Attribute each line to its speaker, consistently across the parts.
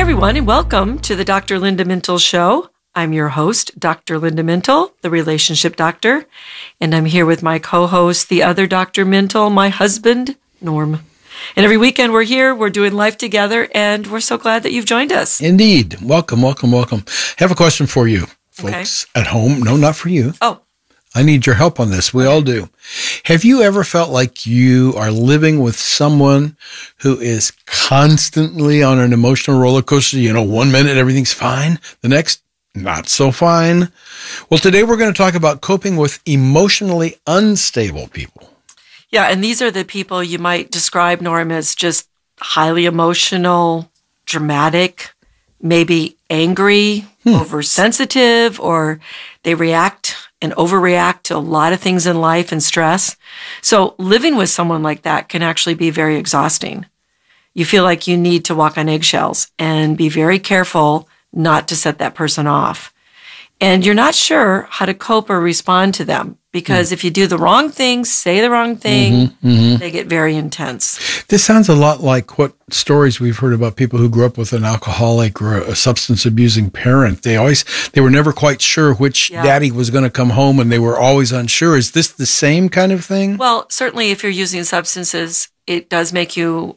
Speaker 1: everyone, and welcome to the Dr. Linda Mintle Show. I'm your host, Dr. Linda Mintle, the relationship doctor, and I'm here with my co-host, the other Dr. Mintle, my husband, Norm. And every weekend we're here, we're doing life together, and we're so glad that you've joined us.
Speaker 2: Indeed. Welcome. I have a question for you, folks at home. No, not for you.
Speaker 1: Oh.
Speaker 2: I need your help on this. We all do. Have you ever felt like you are living with someone who is constantly on an emotional roller coaster? 1 minute everything's fine, the next not so fine. Well, today we're going to talk about coping with emotionally unstable people.
Speaker 1: Yeah, and these are the people you might describe, Norm, as just highly emotional, dramatic, maybe angry, oversensitive, or they react and overreact to a lot of things in life and stress. So living with someone like that can actually be very exhausting. You feel like you need to walk on eggshells and be very careful not to set that person off. And you're not sure how to cope or respond to them because if you do the wrong thing, say the wrong thing, they get very intense.
Speaker 2: This sounds a lot like what stories we've heard about people who grew up with an alcoholic or a substance abusing parent. They were never quite sure which daddy was going to come home and they were always unsure. Is this the same kind of thing?
Speaker 1: Well, certainly if you're using substances, it does make you,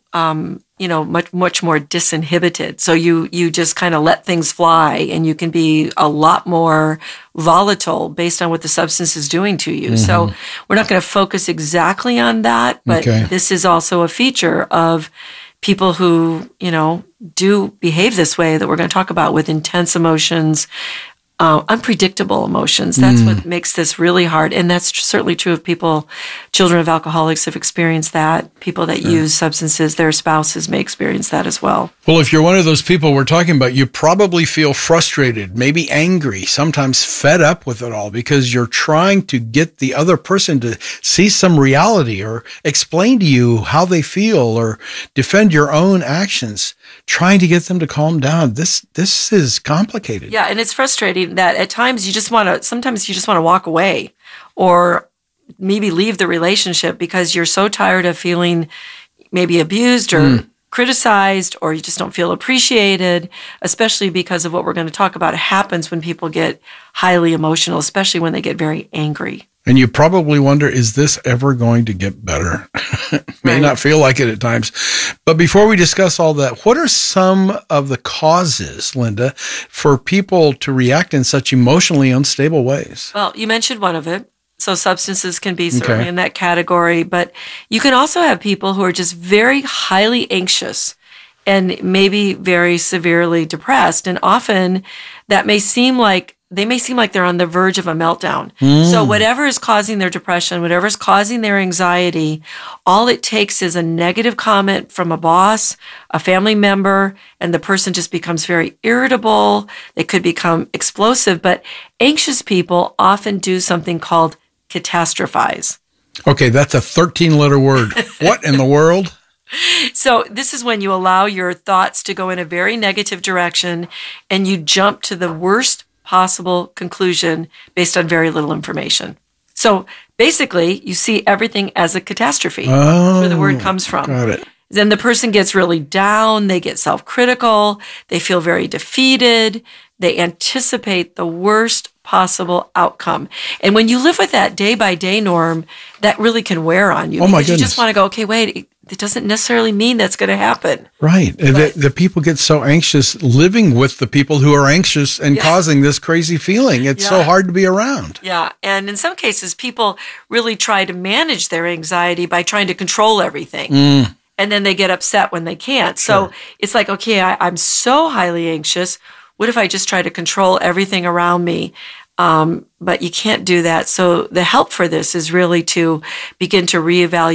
Speaker 1: much more disinhibited. So you just kind of let things fly and you can be a lot more volatile based on what the substance is doing to you. So we're not going to focus exactly on that, but this is also a feature of people who, do behave this way that we're going to talk about with intense emotions, unpredictable emotions. That's what makes this really hard. And that's certainly true of people, children of alcoholics have experienced that. People that use substances, their spouses may experience that as well.
Speaker 2: Well, if you're one of those people we're talking about, you probably feel frustrated, maybe angry, sometimes fed up with it all because you're trying to get the other person to see some reality or explain to you how they feel or defend your own actions, trying to get them to calm down. This is complicated.
Speaker 1: Yeah, and it's frustrating that at times sometimes you just want to walk away or maybe leave the relationship because you're so tired of feeling maybe abused or criticized, or you just don't feel appreciated, especially because of what we're going to talk about happens when people get highly emotional, especially when they get very angry.
Speaker 2: And you probably wonder, is this ever going to get better? May not feel like it at times. But before we discuss all that, what are some of the causes, Linda, for people to react in such emotionally unstable ways?
Speaker 1: Well, you mentioned one of it. So substances can be certainly in that category, but you can also have people who are just very highly anxious and maybe very severely depressed. And often that may seem like they're on the verge of a meltdown. So whatever is causing their depression, whatever is causing their anxiety, all it takes is a negative comment from a boss, a family member, and the person just becomes very irritable. They could become explosive, but anxious people often do something called catastrophize.
Speaker 2: Okay, that's a 13-letter word. What in the world?
Speaker 1: So this is when you allow your thoughts to go in a very negative direction and you jump to the worst possible conclusion based on very little information. So basically, you see everything as a catastrophe. That's where the word comes from.
Speaker 2: Got it.
Speaker 1: Then the person gets really down, they get self-critical, they feel very defeated, they anticipate the worst possible outcome. And when you live with that day by day, Norm, that really can wear on you.
Speaker 2: Oh my goodness.
Speaker 1: You just want to go, okay, wait, it doesn't necessarily mean that's going to happen.
Speaker 2: Right. The people get so anxious living with the people who are anxious and causing this crazy feeling. It's so hard to be around.
Speaker 1: Yeah. And in some cases, people really try to manage their anxiety by trying to control everything. And then they get upset when they can't. So it's like, okay, I'm so highly anxious. What if I just try to control everything around me? But you can't do that. So the help for this is really to begin to reevaluate